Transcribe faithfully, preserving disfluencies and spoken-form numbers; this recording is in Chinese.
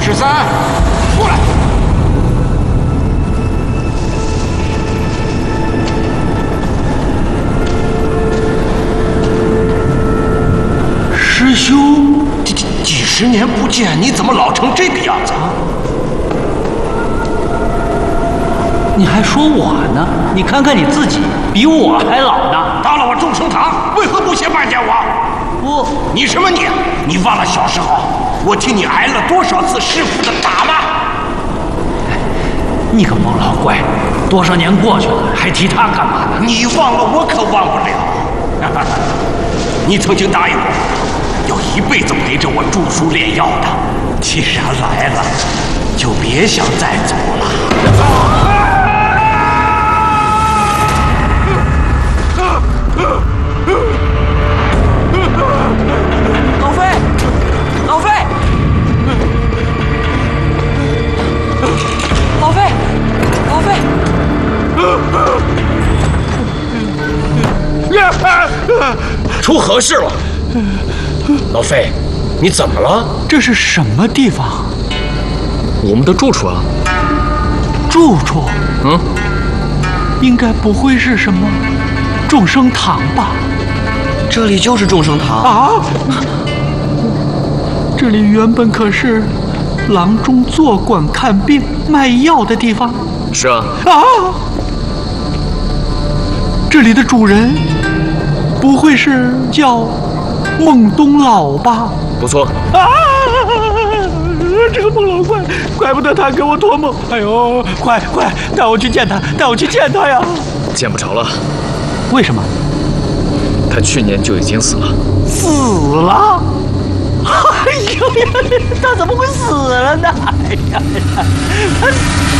十三，过来。师兄，几几几十年不见，你怎么老成这个样子啊？ 你还说我呢？你看看你自己，比我还老呢。 到了我众生堂，为何不先拜见我？ 我， 你什么你？你忘了小时候我替你挨了多少次师傅的打吗？ 你个孟老怪，多少年过去了，还提他干嘛呢？ 你忘了，我可忘不了。你曾经答应我，要一辈子陪着我著书炼药的。既然来了，就别想再走了。 老费，老费，老费，老费。 出何事了？老费，你怎么了？ 这是什么地方？ 我们的住处啊。 住处？ 嗯， 应该不会是什么众生堂吧？ 这里就是众生堂啊！这里原本可是郎中坐馆看病卖药的地方。 是啊。 啊！这里的主人不会是叫孟东老吧？ 不错。 啊！这个孟老怪，怪不得他给我托梦。哎呦，快快带我去见他，带我去见他呀！ 见不着了。 为什么？ 他去年就已经死了。 死了？哎呦呀，他怎么会死了呢？哎呀呀！